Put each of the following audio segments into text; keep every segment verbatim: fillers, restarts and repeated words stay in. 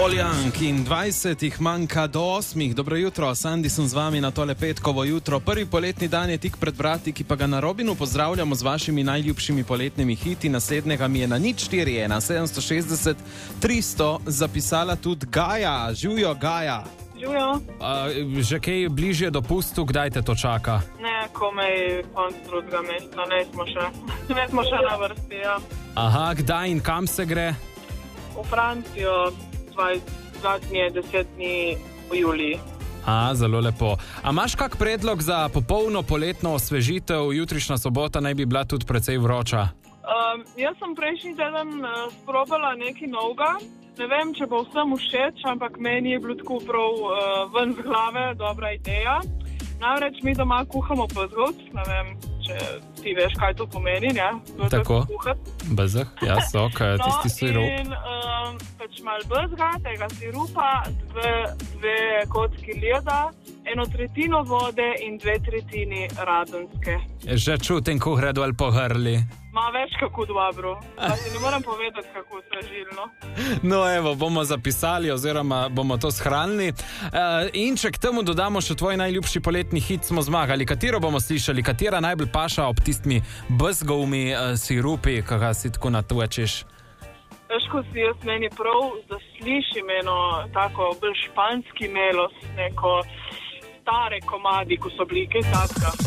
Poljank in dvajset jih manjka do osmih. Dobro jutro, Sandi sem z vami na tole petkovo jutro. Prvi poletni dan je tik pred vrati, ki pa ga na Robinu pozdravljamo z vašimi najljubšimi poletnimi hiti. Naslednjega mi je na nič štiri ena sedemsto šestdeset tristo zapisala tudi Gaja. Živjo, Gaja. Živjo. Uh, že kaj bližje dopustu, kdaj te to čaka? Ne, komaj konc drugega mesta, ne smo še, ne smo še na vrsti, ja. Aha, kdaj in kam se gre? V Francijo, zadnje deset dni v juliji. A, zelo lepo. A imaš kak predlog za popolno poletno osvežitev? Jutrišnja sobota naj bi bila tudi precej vroča. Um, jaz sem prejšnji teden uh, sprobala nekaj novega. Ne vem, če bo vsem všeč, ampak meni je bilo tako prav uh, ven z glave, dobra ideja. Namreč mi doma kuhamo bezgovc, ne vem, če ti veš, kaj to pomeni, ne? Tako, bezg, ja, sok, no, tisti sirup. In um, pač malo bezga, tega sirupa, dve, dve kocki leda, eno tretjino vode in dve tretjini radenske. Že čutim, ko gre dol po grli. Ma več kako dobro. Pa ti ne moram povedati, kako stražilno. No evo, bomo zapisali oziroma bomo to shranili. Uh, in če k temu dodamo še tvoj najljubši poletni hit, smo zmagali. Katero bomo slišali? Katera najbolj paša ob tistimi bezgovmi uh, sirupi, kakaj si tako natuvečeš? Veš, ko si jaz meni prav, da slišim eno tako bolj španski melos, neko stare komadi, ko so bili kaj tatka.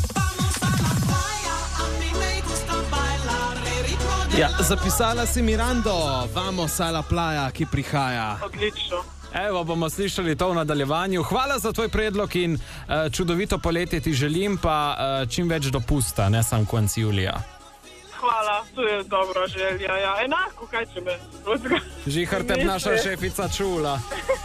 Ja, zapisala si Mirando, Vamos a la playa, ki prihaja. Odlično. Evo, bomo slišali to v nadaljevanju. Hvala za tvoj predlog in uh, čudovito poletje ti želim, pa uh, čim več dopusta, ne sam konec julija. Hvala, to je dobra želja. Ja, enako, kaj če me... Žihar te naša šefica čula.